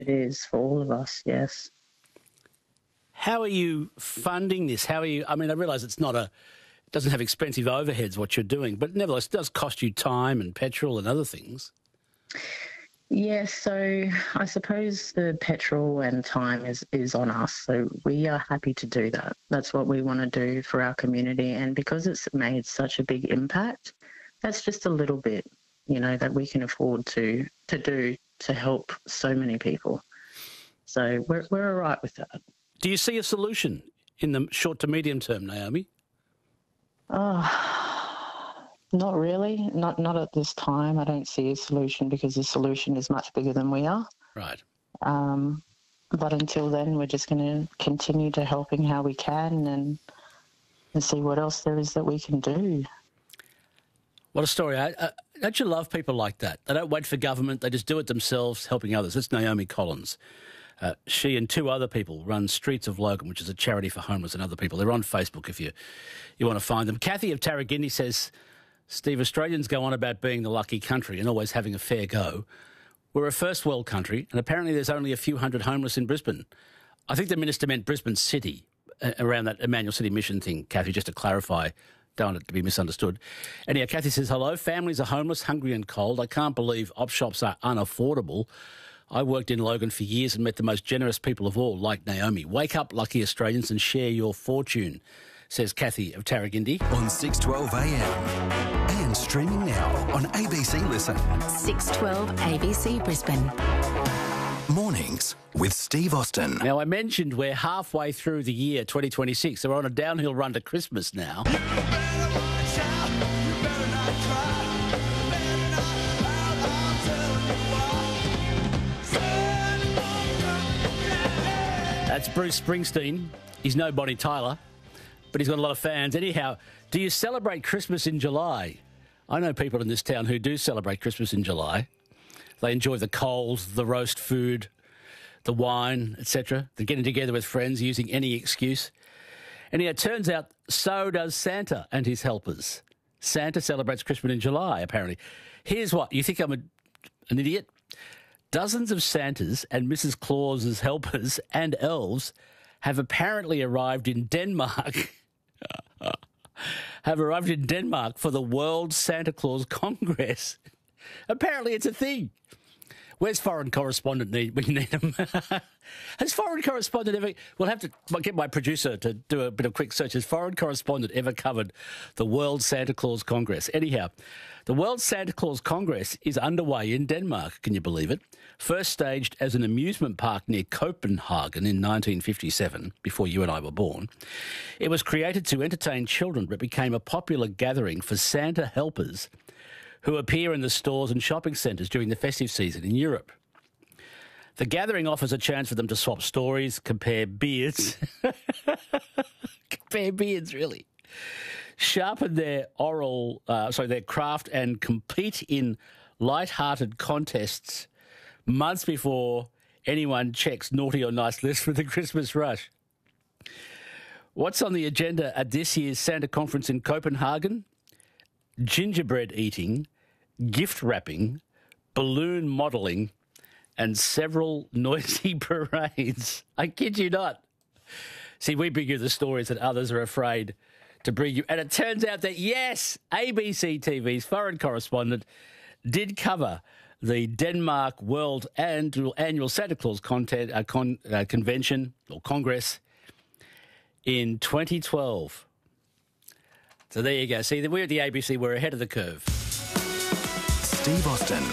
It is for all of us, yes. How are you funding this? I realise it doesn't have expensive overheads, what you're doing, but nevertheless, it does cost you time and petrol and other things. Yes, so I suppose the petrol and time is on us, so we are happy to do that. That's what we want to do for our community, and because it's made such a big impact, that's just a little bit, that we can afford to do to help so many people. So we're all right with that. Do you see a solution in the short to medium term, Naomi? Not really. Not at this time. I don't see a solution because the solution is much bigger than we are. Right. But until then, we're just going to continue to helping how we can and see what else there is that we can do. What a story. Don't you love people like that? They don't wait for government. They just do it themselves, helping others. That's Naomi Collins. She and two other people run Streets of Logan, which is a charity for homeless and other people. They're on Facebook if you want to find them. Kathy of Tarragindi says, Steve, Australians go on about being the lucky country and always having a fair go. We're a first world country, and apparently there's only a few hundred homeless in Brisbane. I think the minister meant Brisbane City, around that Emmanuel City Mission thing, Kathy, just to clarify. Don't want it to be misunderstood. Anyhow, Kathy says, hello, families are homeless, hungry and cold. I can't believe op shops are unaffordable. I worked in Logan for years and met the most generous people of all, like Naomi. Wake up, lucky Australians, and share your fortune, says Kathy of Tarragindi. On 612 AM. And streaming now on ABC Listen. 612 ABC Brisbane. Mornings with Steve Austin. Now, I mentioned we're halfway through the year 2026, so we're on a downhill run to Christmas now. That's Bruce Springsteen. He's no Bonnie Tyler, but he's got a lot of fans. Anyhow, do you celebrate Christmas in July? I know people in this town who do celebrate Christmas in July. They enjoy the coals, the roast food, the wine, etc. They're getting together with friends using any excuse. And it turns out so does Santa and his helpers. Santa celebrates Christmas in July, apparently. Here's what. You think I'm an idiot? Dozens of Santas and Mrs. Claus's helpers and elves have apparently arrived in Denmark for the World Santa Claus Congress. Apparently it's a thing. Where's foreign correspondent when you need them? Has foreign correspondent ever... We'll have to get my producer to do a bit of quick search. Has foreign correspondent ever covered the World Santa Claus Congress? Anyhow, the World Santa Claus Congress is underway in Denmark. Can you believe it? First staged as an amusement park near Copenhagen in 1957, before you and I were born. It was created to entertain children, but became a popular gathering for Santa helpers who appear in the stores and shopping centres during the festive season in Europe. The gathering offers a chance for them to swap stories, compare beards. Compare beards, really. Sharpen their their craft and compete in light-hearted contests months before anyone checks naughty or nice lists for the Christmas rush. What's on the agenda at this year's Santa conference in Copenhagen? Gingerbread eating, gift wrapping, balloon modelling, and several noisy parades. I kid you not. See, we bring you the stories that others are afraid to bring you. And it turns out that, yes, ABC TV's foreign correspondent did cover the Denmark World Annual Santa Claus Convention or Congress in 2012. So there you go. See, we're at the ABC. We're ahead of the curve. Steve Austin.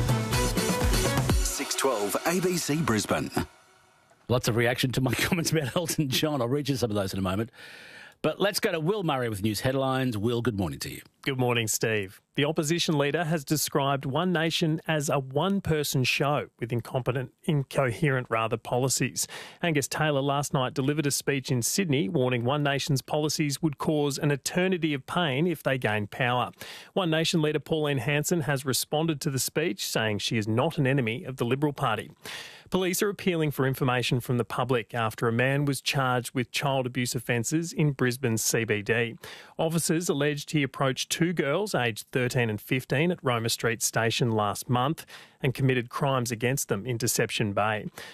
612 ABC Brisbane. Lots of reaction to my comments about Elton John. I'll read you some of those in a moment. But let's go to Will Murray with news headlines. Will, good morning to you. Good morning, Steve. The opposition leader has described One Nation as a one-person show with incoherent policies. Angus Taylor last night delivered a speech in Sydney warning One Nation's policies would cause an eternity of pain if they gain power. One Nation leader Pauline Hanson has responded to the speech, saying she is not an enemy of the Liberal Party. Police are appealing for information from the public after a man was charged with child abuse offences in Brisbane's CBD. Officers alleged he approached two girls aged 13 and 15 at Roma Street Station last month and committed crimes against them in Deception Bay.